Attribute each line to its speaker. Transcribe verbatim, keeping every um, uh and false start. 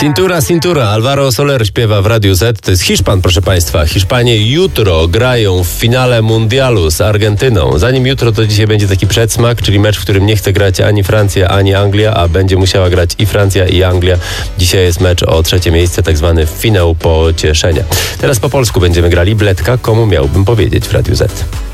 Speaker 1: Cintura, cintura. Alvaro Soler śpiewa w Radiu Z. To jest Hiszpan, proszę Państwa. Hiszpanie jutro grają w finale mundialu z Argentyną. Zanim jutro, to dzisiaj będzie taki przedsmak, czyli mecz, w którym nie chce grać ani Francja, ani Anglia, a będzie musiała grać i Francja, i Anglia. Dzisiaj jest mecz o trzecie miejsce, tak zwany finał pocieszenia. Teraz po polsku będziemy grali. Bledka, komu miałbym powiedzieć w Radiu Z.